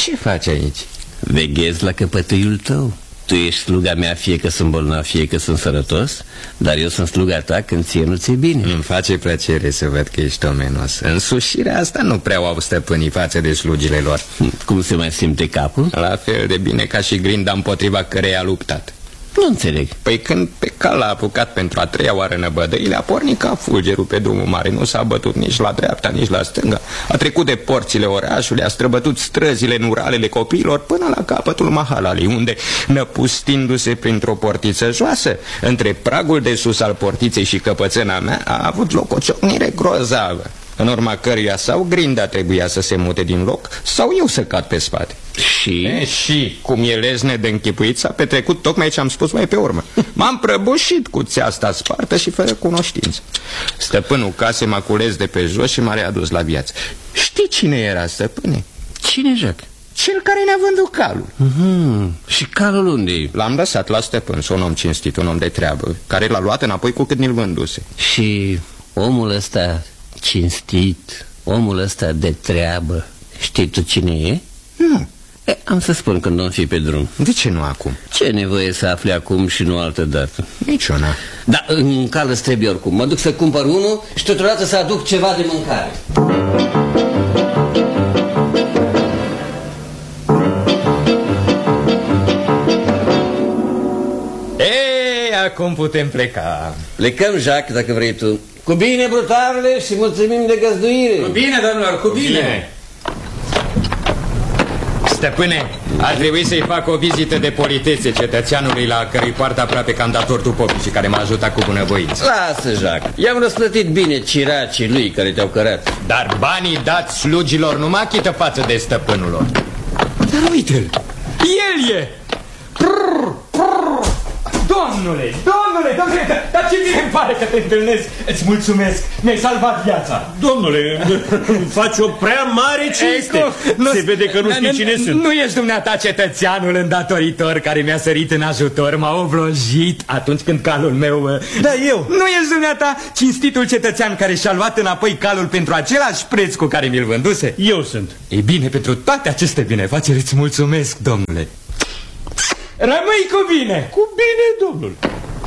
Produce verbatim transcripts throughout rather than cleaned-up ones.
Ce faci aici? Veghez la căpătâiul tău. Tu ești sluga mea fie că sunt bolnav, fie că sunt sănătos, dar eu sunt sluga ta când ție nu ți-e bine. Îmi face plăcere să văd că ești omenos. Însușirea asta nu prea o au stăpânii față de slugile lor. Cum se mai simte capul? La fel de bine ca și grinda împotriva căreia a luptat. Nu înțeleg. Păi când pe cal a apucat pentru a treia oară năbădăile, a pornit ca fulgerul pe drumul mare. Nu s-a bătut nici la dreapta, nici la stânga. A trecut de porțile orașului, a străbătut străzile nuralele copiilor până la capătul Mahalalei, unde, năpustindu-se printr-o portiță joasă, între pragul de sus al portiței și căpățâna mea, a avut loc o ciocnire grozavă, în urma căruia sau grinda trebuia să se mute din loc, sau eu să cad pe spate. Și? E, și, cum e lezne de închipuit, s-a petrecut tocmai ce am spus mai pe urmă. M-am prăbușit cu țeasta spartă și fără cunoștință. Stăpânul casei m-a cules de pe jos și m-a readus la viață. Știi cine era, stăpâne? Cine, Jacques? Cel care ne-a vândut calul. uh-huh. Și calul unde-i? L-am lăsat la stăpân, un om cinstit, un om de treabă, care l-a luat înapoi cu cât ni-l vânduse. Și omul ăsta cinstit, omul ăsta de treabă, știi tu cine e? Nu. E, am să spun când om fi pe drum. De ce nu acum? Ce nevoie să afli acum și nu altă dată? Niciuna. Da, în cal îți trebuie oricum. Mă duc să cumpăr unul și totodată să aduc ceva de mâncare. Ei, acum putem pleca. Plecăm, Jacques, dacă vrei tu. Cu bine, brutarele, și mulțumim de găzduire. Cu bine, domnilor, cu bine, bine. Stăpâne, ar trebui să-i fac o vizită de politețe cetățeanului la cărui poartă aproape că am dat tortul popii și care m-a ajutat cu bunăvoință. Lasă, Jacques, i-am răsplătit bine ciracii lui care te-au cărat. Dar banii dați slugilor nu mă achită față de stăpânul lor. Dar uite-l, el e! Prrr, prrr. Domnule, domnule, domnule, dar ce bine îmi pare că te întâlnesc. Îți mulțumesc, mi-ai salvat viața. Domnule, faci o prea mare cinste. Se vede că nu știi cine sunt. Nu ești dumneata cetățeanul îndatoritor care mi-a sărit în ajutor, m-a oblojit atunci când calul meu... Da, eu. Nu ești dumneata cinstitul cetățean care și-a luat înapoi calul pentru același preț cu care mi-l vânduse? Eu sunt. Ei bine, pentru toate aceste binefaceri îți mulțumesc, domnule. Rămâi cu bine! Cu bine, domnul.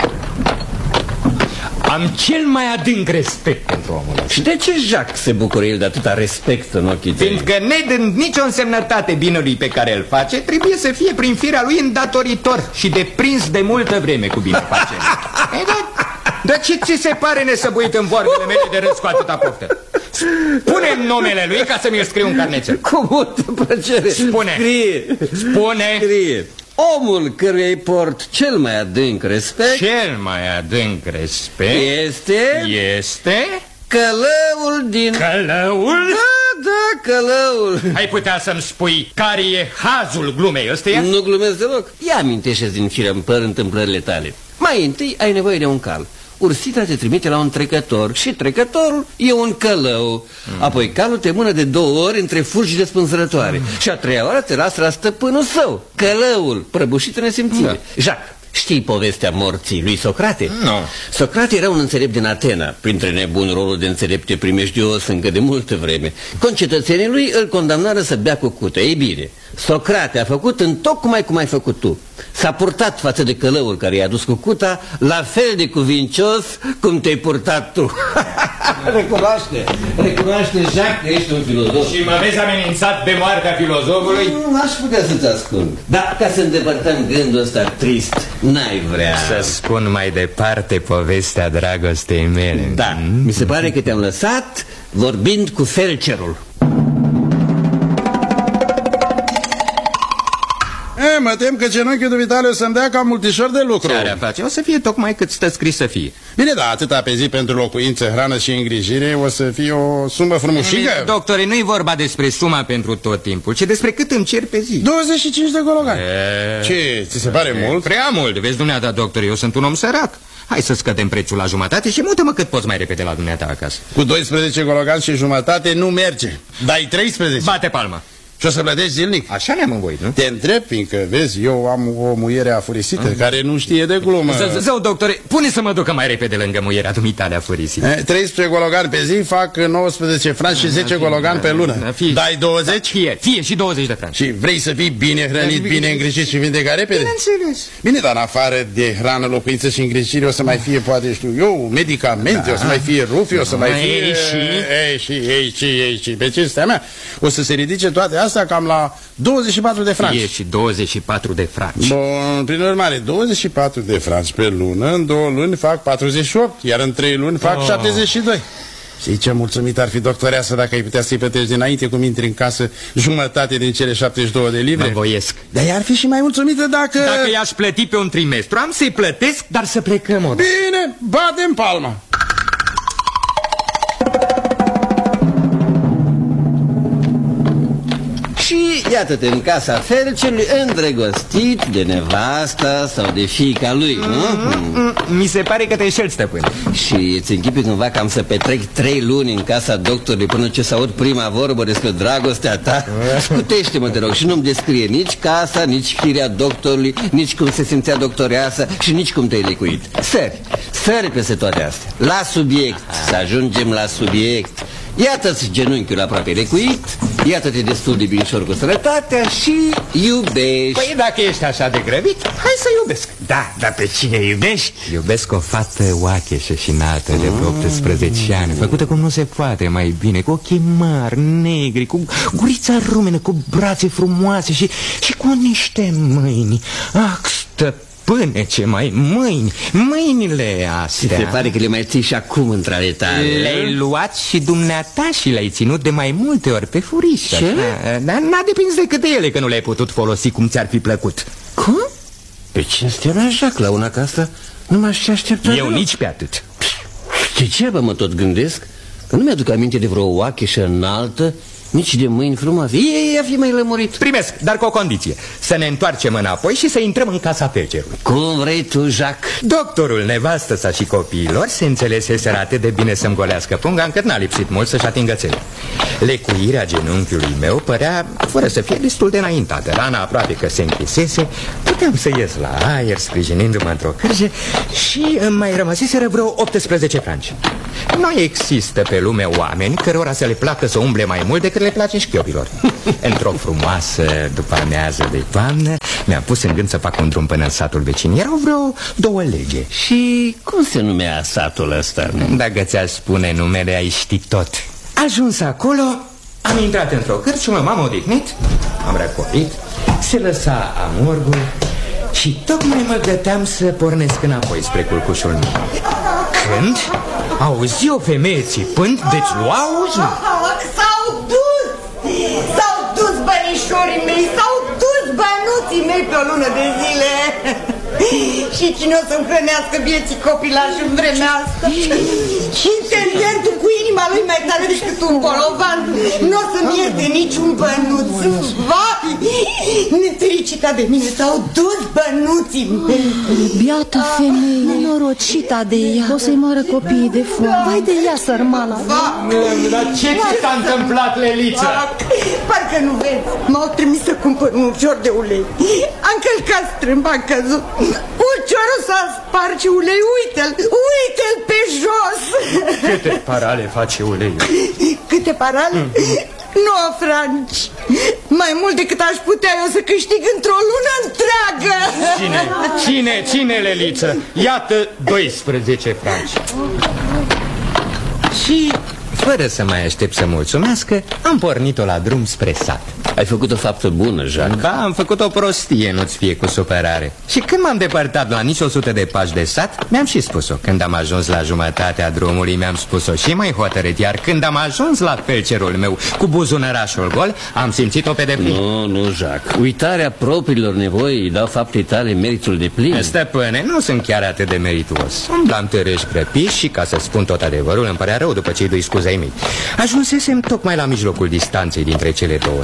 Am cel mai adânc respect pentru omul ăsta. Și de ce Jacques se bucură el de atâta respect în ochii tăi? Pentru că, nedând nicio însemnătate binului pe care îl face, trebuie să fie prin firea lui îndatoritor și deprins de multă vreme cu binefacere. Ei, da, dar ce ți se pare nesăbuit în vorbele mele de râs cu atâta poftă? Spune-mi numele lui ca să mi-l scriu un carnețel. Cu multă plăcere. Spune. Scrie. Spune. Scrie. Omul căruia îi port cel mai adânc respect. Cel mai adânc respect Este Este călăul din... Călăul? Da, da, călăul. Ai putea să-mi spui care e hazul glumei ăsteia? Nu glumesc deloc. Ia amintește-ți din fire în păr întâmplările tale. Mai întâi ai nevoie de un cal. Ursita te trimite la un trecător și trecătorul e un călău. mm. Apoi calul te mână de două ori între fulgi spânzărătoare. mm. Și a treia oară te lasă la stăpânul său, călăul, prăbușit în nesimțire. da. Jacques, știi povestea morții lui Socrate? Nu. Socrate era un înțelept din Atena. Printre nebuni, rolul de înțelepte primejdios încă de multă vreme. Concetățenii lui îl condamnară să bea cu cută. Ei bine, Socrate a făcut întocmai cum ai făcut tu. S-a purtat față de călăul care i-a dus cu cuta la fel de cuvincios cum te-ai purtat tu. Recunoaște, recunoaște, Jacques, că ești un filozof. Și mă vezi amenințat de moartea filozofului? Nu aș putea să-ți ascund. Dar ca să îndepărtăm gândul ăsta trist, n-ai vrea să spun mai departe povestea dragostei mele. Da, mm? mi se pare că te-am lăsat vorbind cu felcerul. E, mă tem că genunchiul dumitale o să-mi dea cam multișor de lucru. Ce are a face? O să fie tocmai cât stă scris să fie. Bine, da, atâta pe zi pentru locuință, hrană și îngrijire o să fie o sumă frumușică. Doctore, nu-i vorba despre suma pentru tot timpul, ci despre cât îmi cer pe zi. douăzeci și cinci de gologani. E... Ce, ți se pare e, mult? Prea mult, vezi dumneata, doctor, eu sunt un om sărac. Hai să scădem prețul la jumătate și mută-mă cât poți mai repede la dumneata acasă. Cu doisprezece gologani și jumătate nu merge. Dai treisprezece. Bate palma. și o să plătești zilnic. Așa ne-am învoit, nu? Te întreb, fiindcă, vezi, eu am o muiere afurisită care nu știe de glumă. Zău, doctore, pune să mă ducă mai repede lângă muierea dumitale afurisită. treisprezece gologani pe zi fac nouăsprezece franci și zece gologani pe lună. Dai douăzeci? Fie, fie și douăzeci de franci. Și vrei să fii bine hrănit, bine îngrijit și vindecat repede? Bineînțeles. Bine, dar în afară de hrană, locuință și îngrijire o să mai fie, poate știu eu, medicamente, o să mai fie rufi, o să mai fie... Ei și... Ei și, ei și, ei și, pe cinstea mea, o să se ridice toate astea cam la douăzeci și patru de franci. E și douăzeci și patru de franci. Bun, prin urmare, douăzeci și patru de franci pe lună, în două luni fac patruzeci și opt, iar în trei luni fac oh. șaptezeci și doi. Știi ce mulțumit ar fi doctoreasă dacă ai putea să-i plătești dinainte cum intri în casă jumătate din cele șaptezeci și două de livre? Mă voiesc. Dar ea ar fi și mai mulțumită dacă... Dacă i-aș plăti pe un trimestru, am să-i plătesc, dar să plecăm odată. Bine, batem palma. Și iată-te în casa felcerului, îndrăgostit de nevasta sau de fiica lui, nu? Mm, mi se pare că te înșeli, stăpân. Și îți închipi cândva că am să petrec trei luni în casa doctorului până ce să aud prima vorbă despre dragostea ta? Scutește-mă, te rog, și nu-mi descrie nici casa, nici firea doctorului, nici cum se simțea doctoreasă și nici cum te-ai lecuit. Sări, sări peste toate astea. La subiect, să ajungem la subiect. Iată-ți genunchiul aproape lecuit, iată-te destul de binișor cu sănătatea și iubești. Păi dacă ești așa de grăbit, hai să iubesc. Da, dar pe cine iubești? Iubesc o fată oacheșă și înaltă de vreo optsprezece ani, făcută cum nu se poate mai bine, cu ochii mari, negri, cu gurița rumenă, cu brațe frumoase și, și cu niște mâini. Ah, stăpâne! Până ce mai mâini, mâinile astea. Se pare că le mai ții și acum între ale tale. Le-ai luat și dumneata și le-ai ținut de mai multe ori pe furiș. Ce? Dar n-a depins decât de ele că nu le-ai putut folosi cum ți-ar fi plăcut. Cum? Pe cinstea mea, Jacques, la una ca asta nu m-aș fi așteptat. Eu nici pe atât. Ce ceva mă tot gândesc? Că nu mi-aduc aminte de vreo oacheșă înaltă, nici de mâini frumoase. Ei, a fi mai lămurit. Primesc, dar cu o condiție. Să ne întoarcem înapoi și să intrăm în casa felcerului. Cum vrei tu, Jacques. Doctorul, nevastă sa și copiilor se înțeleseseră atât de bine să-mi golească punga, încât n-a lipsit mult să-și atingă țelul. Lecuirea genunchiului meu părea, fără să fie, destul de înaintată. Rana aproape că se închisese. Puteam să ies la aer, sprijinindu-mă într-o cârje, și mai rămăseseră vreo optsprezece franci. Nu există pe lume oameni cărora să le placă să umble mai mult decât le place șchiopilor. Într-o frumoasă după-amiază de toamnă mi-am pus în gând să fac un drum până în satul vecin. Erau vreo două lege. Și cum se numea satul ăsta? Dacă ți-aș spune numele, ai ști tot. Ajuns acolo, am intrat într-o cârciumă, m-am odihnit, am răcorit, se lăsa amurgul și tocmai mă găteam să pornesc înapoi spre culcușul meu, când auzi o femeie țipând, deci nu auzi. S-au dus! S-au dus bănișorii mei, s-au dus bănuții mei pe o lună de zile. Și cine o să-mi hrănească vieții copilași în vremea asta? Și intendentul cu inima lui mai tare decât un bolovan nu o să-mi ierte niciun bănuț. Vai! Nefericita de mine, s-au dus bănuții mei. Biată femeie, nenorocita de ea. O să-i moară copiii de foame. Vai de ea, sărmana. Dar ce ți s-a întâmplat, Leliță? Parcă nu vezi, m-au trimis să cumpăr un ucior de ulei. Am călcat strâmb, am căzut. Uciorul s-a spart și ulei, uite-l, uite-l pe jos. Câte parale face uleiul? Câte parale? nouă franci. Mai mult decât aș putea eu să câștig într-o lună întreagă. Cine? Cine? Cine, Leliță? Iată doisprezece franci. Și, fără să mai aștept să mulțumească, am pornit-o la drum spre sat. Ai făcut o faptă bună, Jacques. Da, am făcut o prostie, nu-ți fie cu supărare. Și când m-am depărtat la nici o sută de pași de sat, mi-am și spus-o. Când am ajuns la jumătatea drumului, mi-am spus-o și mai hotărât. Iar când am ajuns la felcerul meu cu buzunărașul gol, am simțit-o pe deplin. Nu, nu, Jacques. Uitarea propriilor nevoi îi dau faptei tale meritul de plin. Stăpâne, nu sunt chiar atât de merituos. Umblam târâși grăpiși și, ca să spun tot adevărul, îmi părea rău după ce-i doi scuzei mei. Ajunsesem tocmai la mijlocul distanței dintre cele două sate și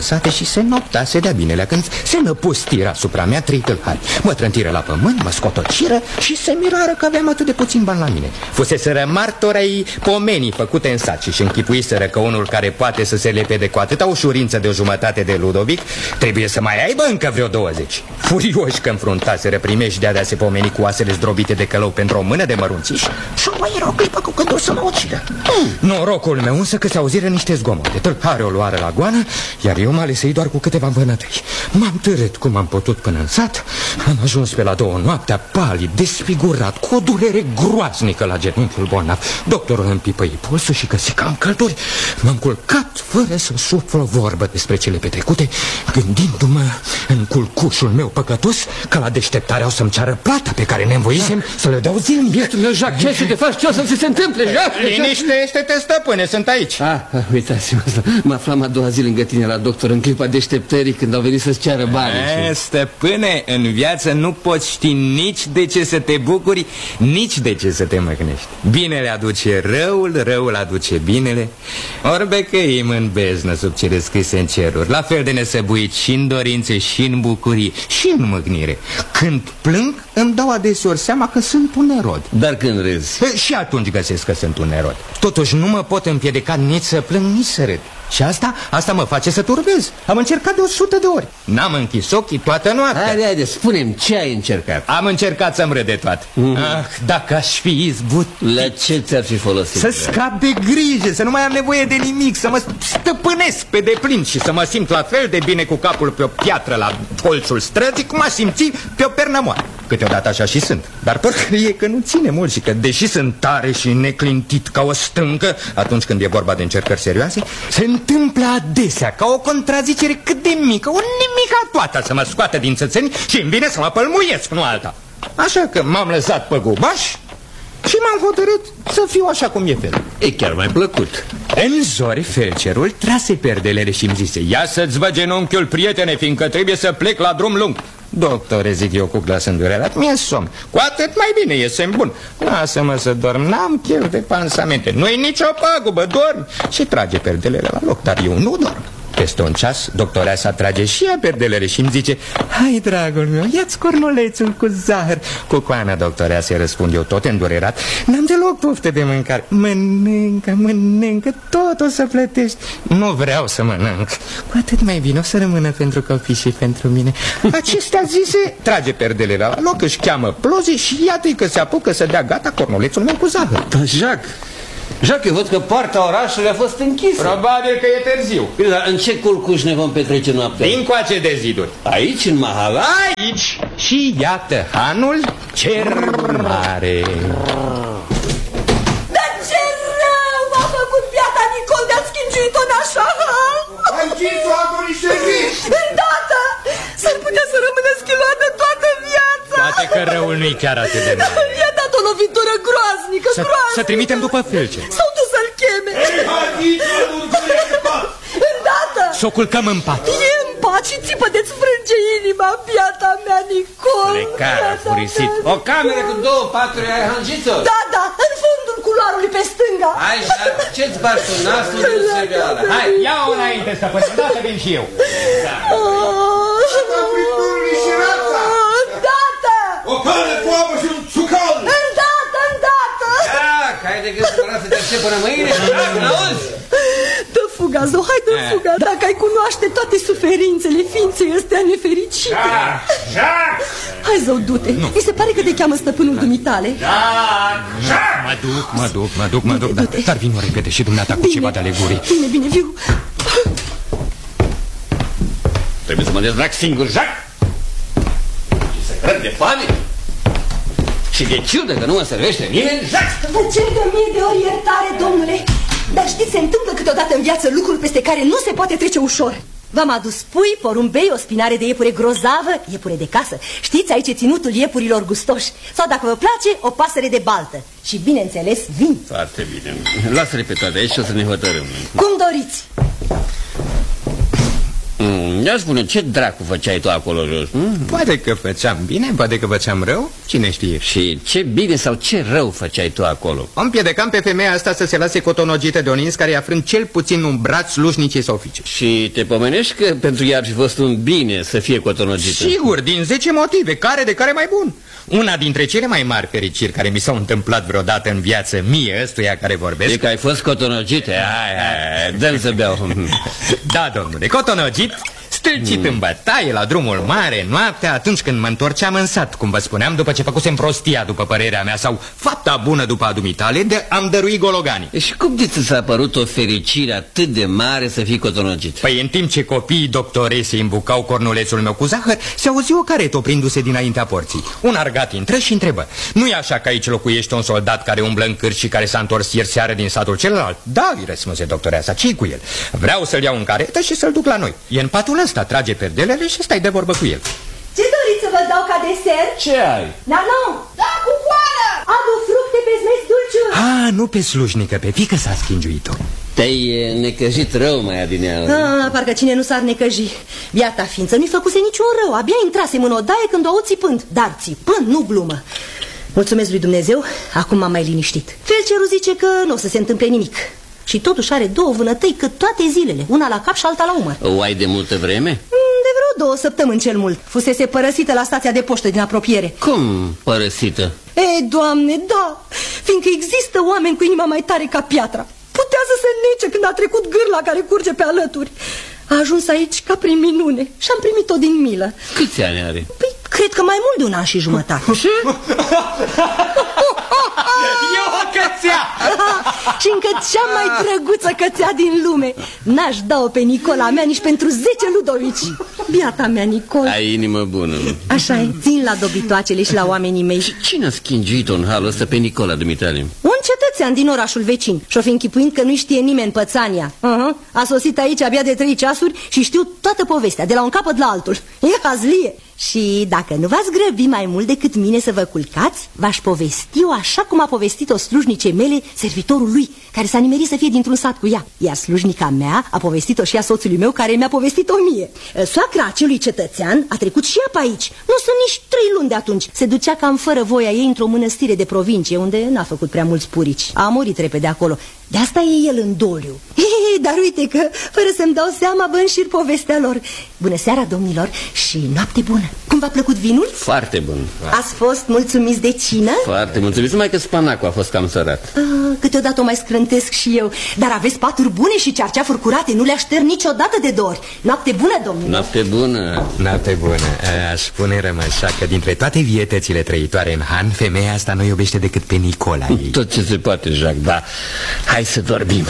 și se noptase de-a binelea când se năpustira asupra mea trei tâlhari. Mă trântiră la pământ, mă scotociră și se mirară că aveam atât de puțin bani la mine. Fuseseră martori ai pomenii făcute în sat și închipuiseră că unul care poate să se lepede cu atâta ușurință de o jumătate de Ludovic trebuie să mai aibă încă vreo douăzeci. Furioși că înfruntaseră primejdea de a se pomeni cu oasele zdrobite de călău pentru o mână de mărunțiș, și mai era o clipă cu gândul să mă ucidă. mm. Norocul meu însă că se auziră niște zgomote. Tâlhare o luară la goană, iar eu m-am lăsăit doar cu câteva vânătăi. M-am târât cum am putut până în sat. Am ajuns pe la două noaptea, palid, desfigurat, cu o durere groaznică la genunchiul bolnav. Doctorul îmi pipăi pulsul și găsi că am călduri. M-am culcat fără să suflu o vorbă despre cele petrecute, gândindu-mă în culcușul meu păcătos că la deșteptare o să-mi ceară plata pe care ne învoisem să le dau zilnic. Bietul meu, Jacques, ce să te faci? Ce o să se întâmple, Jacques? Liniștește-te, stăpâne, sunt aici. Ah, uitați-mă asta. Mă aflam a doua zi lângă tine la doctor în clipa deșteptării când au venit să-ți ceară bani. E, stăpâne, în viață nu poți ști nici de ce să te bucuri, nici de ce să te măgnești. Binele aduce răul, răul aduce binele. Orbe că im în beznă sub cele scrise în ceruri, la fel de nesăbuit și în dorințe, și în bucurie, și în mâgnire. Când plâng, îmi dau adeseori seama că sunt un erod. Dar când râzi? E, și atunci găsesc că sunt un erod. Totuși nu mă pot împiedica nici să plâng, nici să râd. Și asta, asta mă face să turbez. Am încercat de o sută de ori. N-am închis ochii toată noaptea. Haide, haide, spune-mi, ce ai încercat? Am încercat să-mi râd de toate. mm. Ah, dacă aș fi izbutit. La ce ți-ar fi folosit? Să scap de grijă, să nu mai am nevoie de nimic, să mă stăpânesc pe deplin și să mă simt la fel de bine cu capul pe o piatră la colțul străzii cum aș simți pe o pernă moară. Câteodată așa și sunt. Dar parcă e că nu ține mult și că, deși sunt tare și neclintit ca o stâncă, atunci când e vorba de încercări serioase, se întâmplă adesea ca o contrazicere cât de mică, o nemicatoată să mă scoată din țățeni și îmi vine să mă pălmuiesc, nu alta. Așa că m-am lăsat pe gubaș și m-am hotărât să fiu așa cum e fel. E chiar mai plăcut. În zori, felcerul trase perdelele și îmi zise: ia să-ți văd genunchiul, prietene, fiindcă trebuie să plec la drum lung. Doctore, zic eu cu glas îndurerat, mi-e somn. Cu atât mai bine, e semn bun. Lasă-mă să dorm, n-am chef de pansamente. Nu-i nicio pagubă, dorm. Și trage perdelele la loc, dar eu nu dorm. Peste un ceas, doctoreasa trage și ea perdelele și îmi zice: hai, dragul meu, ia-ți cornulețul cu zahăr. Cu coana, doctoreasa, răspund eu tot îndurerat: n-am deloc poftă de mâncare. Mănâncă, mănâncă, tot o să plătești. Nu vreau să mănânc. Cu atât mai bine, o să rămână pentru copii și pentru mine. Acestea zise, trage perdelele la loc, își cheamă plozii și iată-i că se apucă să dea gata cornulețul meu cu zahăr. Da, Jacques, Jacques, eu văd că partea orașului a fost închisă. Probabil că e târziu. Bine, dar în ce culcuș ne vom petrece noaptea? Dincoace de ziduri. Aici, în Mahal? Aici. Și iată hanul cer mare. Dar ce rău m-a făcut piata Nicol de-a schimbuit-o în așa hal! Ai închis-o acum niște ghiși! Îndată! S-ar putea să rămână schiloată toată viața! Poate că răul nu-i chiar atât de mare. I-a dat o lovitură groaznică, să, groaznică! Să trimitem după felcer. S-au dus să-l cheme! Îndată! S-o culcăm în pat. E în pat și țipă de-ți frânge inima, piata mea, Nicol! Plecara, furisit. O cameră cu două paturi, ai hangit-o? Da, da, în fundul culoarului pe stânga. Hai, Jacques, ce-ți bași tu nasul de segală? Hai, ia-o înainte, stăpâne, dată vin și eu. Îndată! O cană cu apă și un sucal! Îndată, îndată! Jacques, hai de gând să mă lasă de aștept până mâine, Jacques, n-auzi? Dă fuga, Zo, hai dă fuga. Dacă ai cunoaște toate suferințele ființei astea nefericite. Jacques! Jacques! Hai, Zo, du-te. Mi se pare că te cheamă stăpânul dumitale. Jacques! Jacques! Mă duc, mă duc, mă duc, mă duc, dar, dar vin repede și dumneata cu ceva de alegurii. Bine, bine, viu. Trebuie să mă dezbrac singur, Jacques. Și să cred de foame. Și de ciudă că nu mă servește nimeni, Jacques. Vă cer de mie de ori iertare, domnule. Dar știți, se întâmplă câteodată în viață lucruri peste care nu se poate trece ușor. V-am adus pui, porumbei, o spinare de iepure grozavă, iepure de casă. Știți, aici e ținutul iepurilor gustoși. Sau, dacă vă place, o pasăre de baltă. Și, bineînțeles, vin. Foarte bine. Lasă-le pe toate aici și o să ne hotărâm. Cum doriți. Mm, Ia spune, ce dracu făceai tu acolo jos? Hmm? Poate că făceam bine, poate că făceam rău, cine știe. Și ce bine sau ce rău făceai tu acolo? O împiedecam pe femeia asta să se lase cotonogită de un ins care i-a frânt cel puțin un braț slușnicii să o fice. Și te pomenești că pentru ea ar fi fost un bine să fie cotonogită? Sigur, din zece motive, care de care mai bun. Una dintre cele mai mari fericiri care mi s-au întâmplat vreodată în viață, mie ăstuia care vorbesc. E că ai fost cotonogită? Hai, hai, dă-mi să beau. Da, domnule, cotonogit, stâlcit mm. în bătaie la drumul mare, noaptea, atunci când mă întorceam în sat, cum vă spuneam, după ce făcusem prostia, după părerea mea, sau fapta bună după adumitale, de am dăruit gologanii. E și cum de ți s-a părut o fericire atât de mare să fii cotonogit? Păi în timp ce copiii doctoresei îmbucau cornulețul meu cu zahăr, se auzi o caretă oprindu-se dinaintea porții. Un argat intră și întrebă: nu e așa că aici locuiește un soldat care umblă în cârci și care s-a întors ieri seară din satul celălalt? Da, îi răspunse doctoreasa, ce-i cu el? Vreau să-l iau în caretă și să-l duc la noi. E în patul ăsta, trage perdelele și stai de vorbă cu el. Ce doriți să vă dau ca desert? Ce ai? Nano! Da, cu coară! Adu fructe pe smeci dulciuri. Ah, nu pe slujnică, pe fiică s-a schingiuit-o. Te-ai necăjit rău mai adineauri. Ah, parcă cine nu s-ar necăji. Biata ființă nu-i făcuse niciun rău. Abia intrasem în odaie când o aud țipând. Dar țipând, nu glumă. Mulțumesc lui Dumnezeu, acum m-am mai liniștit. Felcerul zice că nu o să se întâmple nimic. Și totuși are două vânătăi cât toate zilele, una la cap și alta la umăr. O ai de multă vreme? De vreo două săptămâni cel mult. Fusese părăsită la stația de poștă din apropiere. Cum părăsită? E, Doamne, da, fiindcă există oameni cu inima mai tare ca piatra. Putea să se nece când a trecut gârla care curge pe alături. A ajuns aici ca prin minune și am primit-o din milă. Câți ani are? Păi, cred că mai mult de un an și jumătate. E o cățea! Și încă cea mai drăguță cățea din lume. N-aș da-o pe Nicola mea nici pentru zece ludovici. Biata mea, Nicol. Ai inimă bună. Așa e, țin la dobitoacele și la oamenii mei. Și cine a schingiit-o în halul ăsta pe Nicola, dumitale? Un cetățean din orașul vecin. Și-o fi închipuind că nu știe nimeni pățania. uh-huh. A sosit aici abia de trei ceasuri și știu toată povestea, de la un capăt la altul. E hazlie. Și dacă nu v-ați grăbi mai mult decât mine să vă culcați, v-aș povesti-o așa cum a povestit-o slujnicei mele, servitorul lui, care s-a nimerit să fie dintr-un sat cu ea. Iar slujnica mea a povestit-o și a soțului meu, care mi-a povestit-o mie. Soacra acelui cetățean a trecut și ea pe aici. Nu sunt nici trei luni de atunci. Se ducea cam fără voia ei într-o mănăstire de provincie, unde n-a făcut prea mulți purici. A murit repede acolo. De asta e el în doliu. He, dar uite că, fără să-mi dau seama, vă înșir povestea lor. Bună seara, domnilor, și noapte bună. Cum v-a plăcut vinul? Foarte bun. Ați fost mulțumiți de cină? Foarte mulțumit, numai că spanacul a fost cam sărat. Ah, câteodată o mai scrântesc și eu. Dar aveți paturi bune și cearceafuri curate. Nu le aștern niciodată de dor. Noapte bună, domnilor. Noapte bună. Noapte bună. Aș spune rămășa că dintre toate vietățile trăitoare în Han, femeia asta nu iubește decât pe Nicola ei. Tot ce se poate, Jacques, da. Hai să dormim.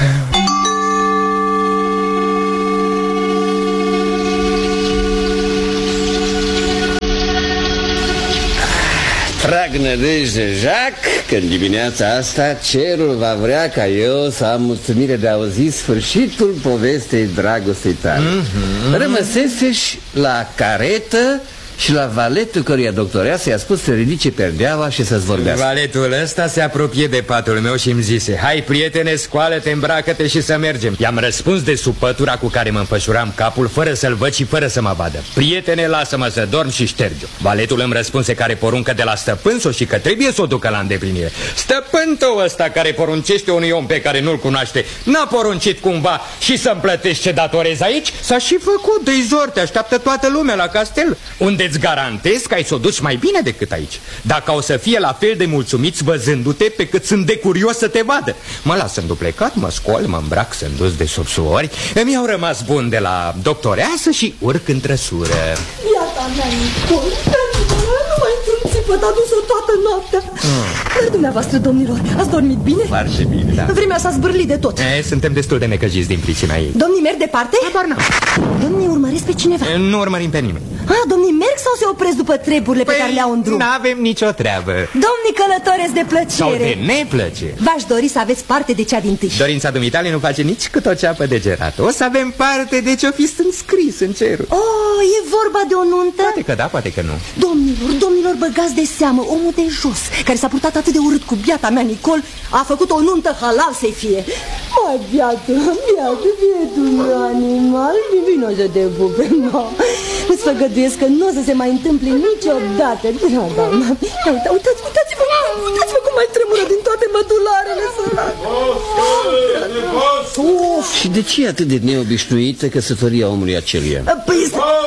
Trag nădejde, Jacques, că în dimineața asta cerul va vrea ca eu să am mulțumire de a auzi sfârșitul povestei dragostei tale. Mm-hmm. Rămăseseși la caretă și la valetul căruia doctoreasa i-a spus să ridice perdeaua și să-ți vorbească. Valetul ăsta se apropie de patul meu și îmi zise: hai, prietene, scoală-te, îmbracă-te și să mergem. I-am răspuns de sub pătura cu care mă împășuram capul, fără să-l văd și fără să mă vadă: prietene, lasă-mă să dorm și șterge-o. Valetul îmi răspunse că are poruncă de la stăpân s-o și că trebuie să o ducă la îndeplinire. Stăpân tău ăsta care poruncește unui om pe care nu-l cunoaște, n-a poruncit cumva și să-mi plătești ce datorezi aici? S-a și făcut, dă-i zor, te așteaptă toată lumea la castel, unde îți garantez că ai să o duci mai bine decât aici. Dacă o să fie la fel de mulțumiți văzându-te pe cât sunt de curios să te vadă. Mă las înduplecat, mă scol, mă îmbrac, sunt dus de sub suori. Mi au rămas bun de la doctoreasă și urc în trăsură. Iată mea, Nicol, nu mai într-un țipăt, a dus-o toată noaptea. mm. Dar dumneavoastră, domnilor, ați dormit bine? Foarte bine, da. Vremea s-a zbârlit de tot. e, Suntem destul de necăjiți din pricina ei. Domnii merg departe? Habar n-am. Domnii urmăresc pe cineva? e, Nu urmărim pe nimeni. Ah, domnii merg sau se opresc după treburile pe Păi, care le-au în drum? n-avem nicio treabă. Domnii călătoresc de Sau de plăcere. neplăcere. V-aș dori să aveți parte de cea dintâi. Dorința dumitale nu face nici cât o ceapă de gerat. O să avem parte de ce-o fi scris în cerul. Oh, e vorba de o nuntă? Poate că da, poate că nu. Domnilor, domnilor, băgați de seamă, omul de jos, care s-a purtat atât de urât cu biata mea, Nicol, a făcut o nuntă halal să-i fie. Mai, biată, biată, bietul meu animal, vino să te pupe, no. Îți făgăduiesc că nu o să se mai întâmple niciodată. Da, da, da. Uita, uitați, uitați-vă, uitați-vă cum mai tremură din toate mădularele, sărac. Și de ce e atât de neobișnuită căsătoria omului aceluia? Păi,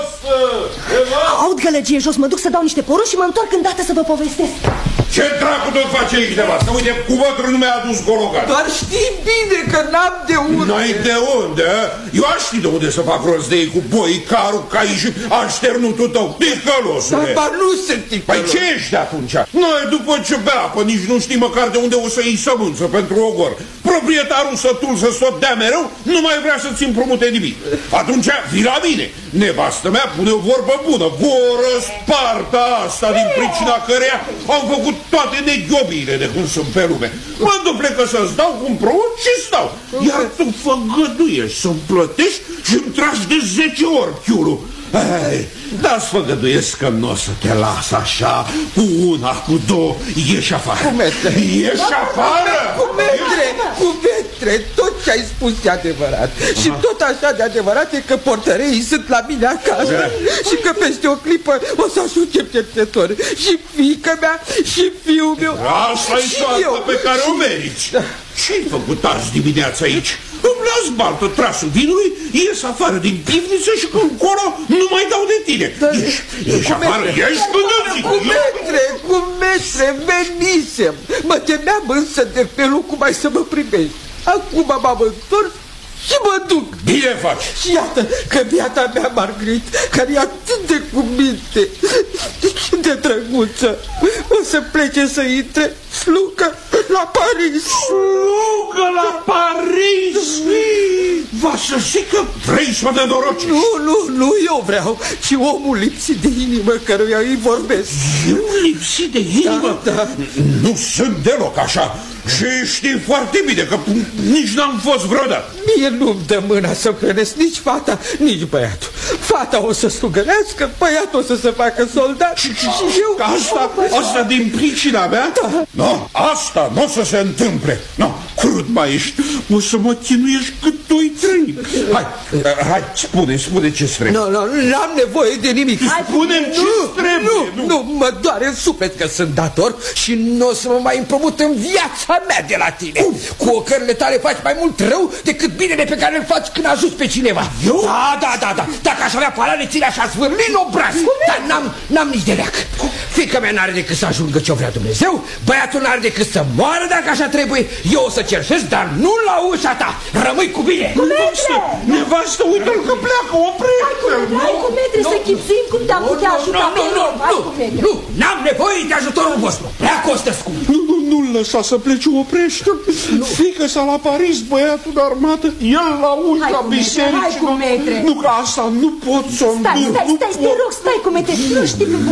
aud gălăgie jos, mă duc să dau niște porunci și mă întorc îndată să vă povestesc. Ce dracu tot face aici de vastă? Uite, cuvântul nu mi-a adus gologan. Dar știi bine că n-am de unde. N-ai de unde? Eu aș ști de unde să fac rost de ei cu boi, caru, cai și așternutul tău, ticălosule. Dar nu sunt ticălos. Păi ce ești atunci? Noi după ce bea apă nici nu știi măcar de unde o să iei sămânță pentru ogor. Proprietarul sătul să tot dea mereu nu mai vrea să-ți împrumute nimic. Atunci vii la mine. Nevastă mea pune o vorbă bună. Voră sparta asta din pricina căreia am făcut toate neghiobiile de când sunt pe lume. Mă duc plecă să-ți dau cum promut și stau. Iar tu făgăduiești să-mi plătești și îmi tragi de zece ori chiulul. Ei, dar-ți făgăduiesc că nu o să te las așa, cu una, cu două, ieși afară. Cu metre. Ieși afară! Cu metre, cu metre, tot ce ai spus e adevărat. Și tot așa de adevărat e că portăreii sunt la mine acasă. Și că peste o clipă o să ajungem cercetători. Și fiica mea, și fiul meu. Asta-i soarta pe care o meriți. Ce-ai făcut azi dimineața aici? Îmi las baltă trasul vinului, ies afară din pivniță și încolo nu mai dau de tine. Ieși, ieși afară, ieși până zic. Cu metre, cu metre, venisem. Mă temeam însă de felul cum ai să mă primești. Acum m-am întors și mă duc. Bine faci. Și iată că biata mea, Margrit, care e atât de cuminte și de drăguță, o să plece să intre slugă la Paris. Slugă la Paris? Va să zic că vrei să mă nenoroci. Nu, nu, nu eu vreau, ci omul lipsit de inimă căruia îi vorbesc. Eu lipsit de inimă? Da, da. Nu sunt deloc așa. Și știi foarte bine că nici n-am fost vreodată. Mie nu-mi dă mâna să hrănesc nici fata, nici băiatul. Fata o să slugărească, băiatul o să se facă soldat și, și eu... Asta, asta din pricina mea? Da. Nu, asta nu o să se întâmple. Nu, crud mai ești. O să mă chinuiești cât doi trei. Hai, hai, spune, spune ce-ți trebuie. Nu, nu, n-am nevoie de nimic. Spune-mi ce-ți trebuie. Nu, nu, mă doare în suflet că sunt dator și nu o să mă mai împrumut în viața mea de la tine. Uh. Cu ocările tale faci mai mult rău decât binele pe care îl faci când ajuți pe cineva. Eu? Da, da, da, da. Dacă aș avea palane, ți le-aș zvârli în obraz. Dar n-am, n-am nici de leac. Fiica mea n-are decât să ajungă ce-o vrea Dumnezeu, băiatul n-are decât să moară dacă așa trebuie. Eu o să cerșesc, dar nu la ușa ta. Rămâi cu bine. Nevastă, nevastă, uite-l că pleacă, oprește. Hai cu metre să chipsim cum te-am putea ajuta pe Nu, om. Hai cu nu, metre. nu, n-am nevoie de ajutorul vostru. Prea costă scump. Nu, nu, nu-l lăsa să plece, oprește-l. Fică s-a la Paris, băiatul de armată, el la ușa bisericii. Hai cu metre. Nu, că asta nu pot să-mi Stai, stai, stai, te rog, stai cu metre. Nu știi